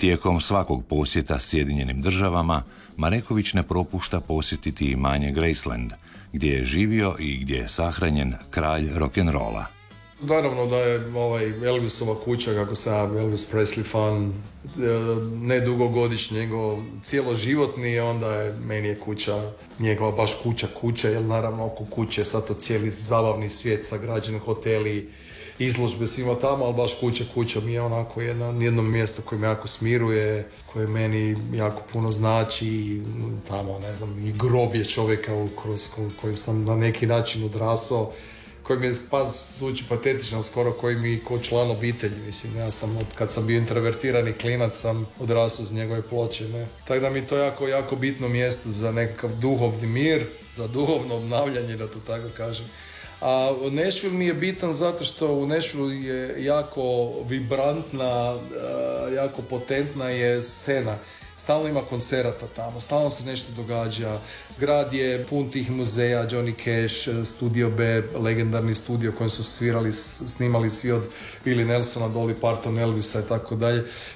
Tijekom svakog posjeta Sjedinjenim državama, Mareković ne propušta posjetiti imanje Graceland, gdje je živio i gdje je sahranjen kralj rock'n'rolla. Naravno da je Elvisova kuća, kako sam Elvis Presley fan, ne dugogodišnji, nego cijeloživotni, onda je meni kuća, njegova baš kuća, jer naravno oko kuće je sad to cijeli zabavni svijet, sagrađeni hoteli, izložbe svima tamo, ali baš kuća mi je onako jedno mjesto koje me jako smiruje, koje meni jako puno znači, i tamo, ne znam, i grob je čovjeka kroz koji sam na neki način odrasao, koji mi je, zvuči patetično, skoro koji mi ko član obitelji, mislim, ja sam kad sam bio introvertirani klinac sam odrasao uz njegove ploče, ne. Tako da mi je to jako bitno mjesto za nekakav duhovni mir, za duhovno obnavljanje, da to tako kažem. A Nashville mi je bitan zato što u Nashville je jako vibrantna, jako potentna je scena. Stalno ima koncerata tamo, stalno se nešto događa. Grad je pun tih muzeja, Johnny Cash, Studio B, legendarni studio kojem su snimali svi od Willie Nelsona, Dolly Parton, Elvisa i tako dalje.